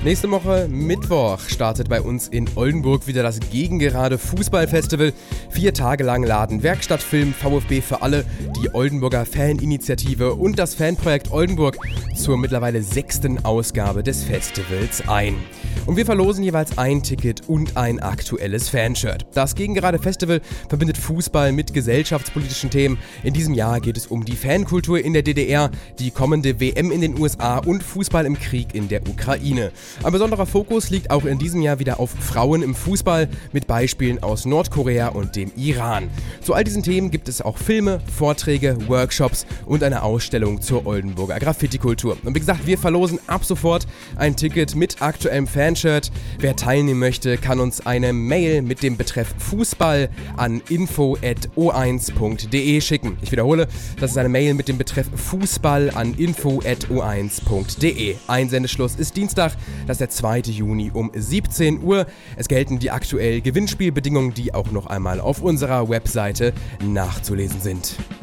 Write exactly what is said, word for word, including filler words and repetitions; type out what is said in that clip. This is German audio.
Nächste Woche Mittwoch startet bei uns in Oldenburg wieder das Gegengerade Fußballfestival. Vier Tage lang laden Werkstattfilm, VfB für alle, die Oldenburger Faninitiative und das Fanprojekt Oldenburg zur mittlerweile sechsten Ausgabe des Festivals ein. Und wir verlosen jeweils ein Ticket und ein aktuelles Fanshirt. Das Gegengerade Festival verbindet Fußball mit gesellschaftspolitischen Themen. In diesem Jahr geht es um die Fankultur in der D D R, die kommende W M in den U S A und Fußball im Krieg in der Ukraine. Ein besonderer Fokus liegt auch in diesem Jahr wieder auf Frauen im Fußball mit Beispielen aus Nordkorea und dem Iran. Zu all diesen Themen gibt es auch Filme, Vorträge, Workshops und eine Ausstellung zur Oldenburger Graffiti-Kultur. Und wie gesagt, wir verlosen ab sofort ein Ticket mit aktuellem Fanshirt. Wer teilnehmen möchte, kann uns eine Mail mit dem Betreff Fußball an info at o eins punkt de schicken. Ich wiederhole, das ist eine Mail mit dem Betreff Fußball an info at o eins punkt de. Einsendeschluss ist Dienstag, das ist der zweite Juni um siebzehn Uhr. Es gelten die aktuellen Gewinnspielbedingungen, die auch noch einmal auf unserer Webseite nachzulesen sind.